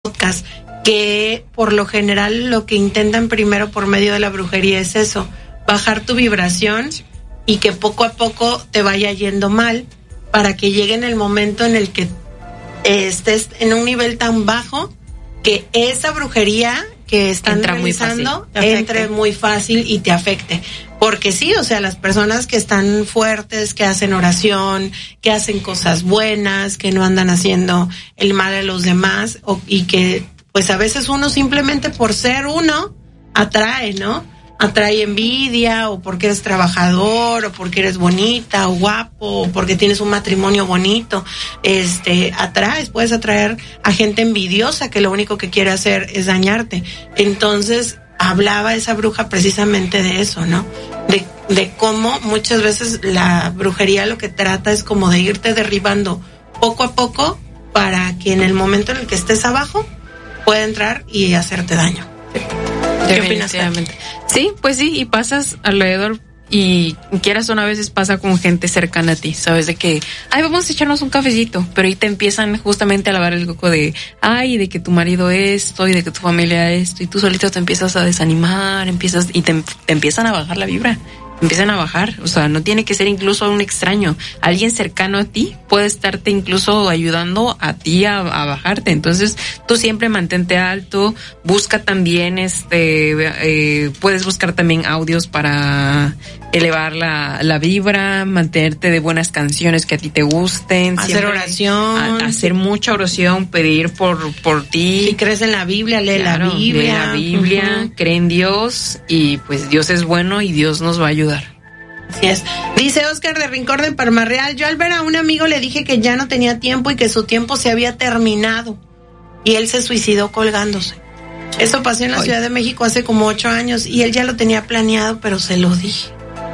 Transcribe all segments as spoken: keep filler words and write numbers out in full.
podcast, que por lo general lo que intentan primero por medio de la brujería es eso, bajar tu vibración y que poco a poco te vaya yendo mal para que llegue en el momento en el que eh, estés en un nivel tan bajo que esa brujería que están Entra realizando muy entre muy fácil y te afecte. Porque sí, o sea, las personas que están fuertes, que hacen oración, que hacen cosas buenas, que no andan haciendo el mal a los demás, o, y que pues a veces uno simplemente por ser uno atrae, ¿no? Atrae envidia, o porque eres trabajador, o porque eres bonita o guapo, o porque tienes un matrimonio bonito, este, atraes, puedes atraer a gente envidiosa que lo único que quiere hacer es dañarte. Entonces, hablaba esa bruja precisamente de eso, ¿no? De, de cómo muchas veces la brujería lo que trata es como de irte derribando poco a poco para que en el momento en el que estés abajo pueda entrar y hacerte daño. ¿Qué opinas? Sí, pues sí, y pasas alrededor y quieras o no, a veces pasa con gente cercana a ti, sabes, de que, ay, vamos a echarnos un cafecito, pero ahí te empiezan justamente a lavar el coco de, ay, de que tu marido esto y de que tu familia esto, y tú solito te empiezas a desanimar, empiezas y te, te empiezan a bajar la vibra. Empiezan a bajar, o sea, no tiene que ser incluso un extraño, alguien cercano a ti puede estarte incluso ayudando a ti a, a bajarte. Entonces tú siempre mantente alto, busca también este, eh, puedes buscar también audios para elevar la, la vibra, mantenerte de buenas canciones que a ti te gusten, hacer siempre, oración, a, hacer mucha oración, pedir por, por ti. Si crees en la Biblia, lee claro, la Biblia, lee la Biblia, uh-huh. Cree en Dios y pues Dios es bueno y Dios nos va a ayudar. Así es. Dice Oscar de Rincón de Palmarreal, yo al ver a un amigo le dije que ya no tenía tiempo y que su tiempo se había terminado y él se suicidó colgándose. Eso pasó en la Ay. Ciudad de México hace como ocho años y él ya lo tenía planeado, pero se lo dije.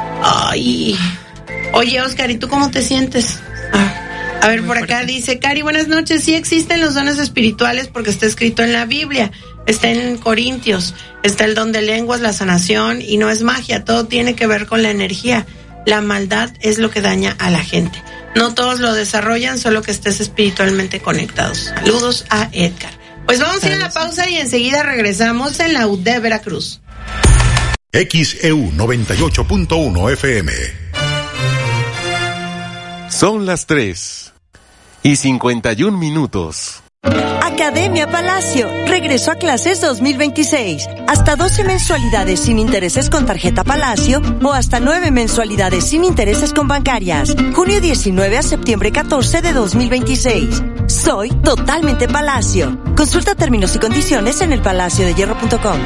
Ay. Oye, Oscar, ¿y tú cómo te sientes? Ah. A ver, por acá dice Cari, buenas noches, sí existen los dones espirituales porque está escrito en la Biblia, está en Corintios, está el don de lenguas, la sanación, y no es magia, todo tiene que ver con la energía. La maldad es lo que daña a la gente. No todos lo desarrollan, solo que estés espiritualmente conectados. Saludos a Edgar. Pues vamos a ir a la pausa y enseguida regresamos en la U D Veracruz. X E U noventa y ocho punto uno F M. Son las tres y cincuenta y un minutos. Academia Palacio regresó a clases dos mil veintiséis. Hasta doce mensualidades sin intereses con tarjeta Palacio o hasta nueve mensualidades sin intereses con bancarias. Junio diecinueve a septiembre catorce de dos mil veintiséis. Soy totalmente Palacio. Consulta términos y condiciones en el palacio de hierro punto com.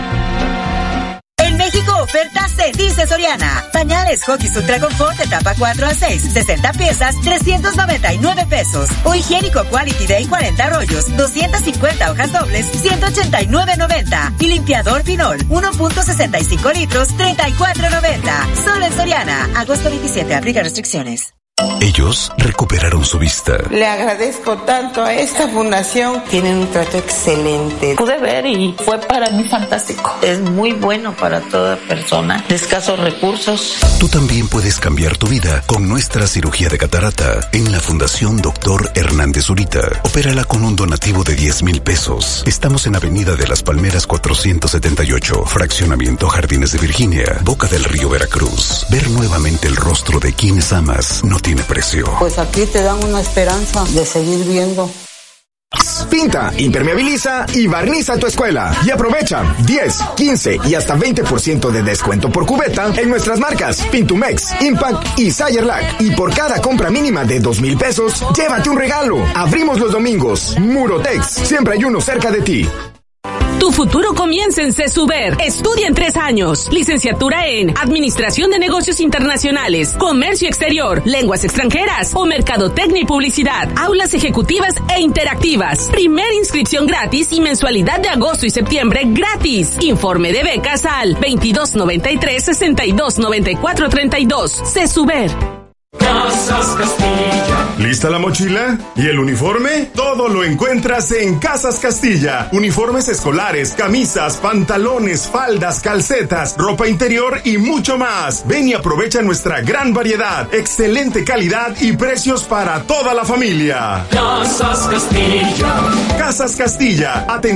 México, ofertas se dice Soriana. Pañales Huggies Ultra Confort etapa cuatro a seis, sesenta piezas, trescientos noventa y nueve pesos. O higiénico Quality Day cuarenta rollos, doscientas cincuenta hojas dobles, ciento ochenta y nueve noventa. Y limpiador Pinol, uno punto sesenta y cinco litros, treinta y cuatro noventa. Solo en Soriana. Agosto veintisiete, aplica restricciones. Ellos recuperaron su vista. Le agradezco tanto a esta fundación. Tienen un trato excelente. Pude ver y fue para mí fantástico. Es muy bueno para toda persona de escasos recursos. Tú también puedes cambiar tu vida con nuestra cirugía de catarata en la Fundación Doctor Hernández Zurita. Opérala con un donativo de diez mil pesos. Estamos en Avenida de las Palmeras cuatrocientos setenta y ocho, Fraccionamiento Jardines de Virginia, Boca del Río, Veracruz. Ver nuevamente el rostro de quienes amas no tiene precio. Pues aquí te dan una esperanza de seguir viendo. Pinta, impermeabiliza y barniza tu escuela. Y aprovecha diez, quince y hasta veinte por ciento de descuento por cubeta en nuestras marcas Pintumex, Impact y Sayerlac. Y por cada compra mínima de dos mil pesos, llévate un regalo. Abrimos los domingos. Murotex, siempre hay uno cerca de ti. Tu futuro comienza en CESUBER. Estudia en tres años. Licenciatura en Administración de Negocios Internacionales, Comercio Exterior, Lenguas Extranjeras o Mercadotecnia y Publicidad. Aulas ejecutivas e interactivas. Primera inscripción gratis y mensualidad de agosto y septiembre gratis. Informe de becas al veintidós noventa y tres, sesenta y dos noventa y cuatro treinta y dos. CESUBER. Casas Castilla. ¿Lista la mochila? ¿Y el uniforme? Todo lo encuentras en Casas Castilla. Uniformes escolares, camisas, pantalones, faldas, calcetas, ropa interior y mucho más. Ven y aprovecha nuestra gran variedad, excelente calidad y precios para toda la familia. Casas Castilla. Casas Castilla. Atención.